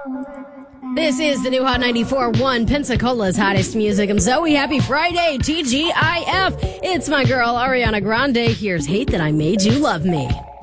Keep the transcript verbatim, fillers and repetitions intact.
This is the new Hot ninety-four point one, Pensacola's hottest music. I'm Zoe. Happy Friday, T G I F. It's my girl, Ariana Grande. Here's Hate That I Made You Love Me.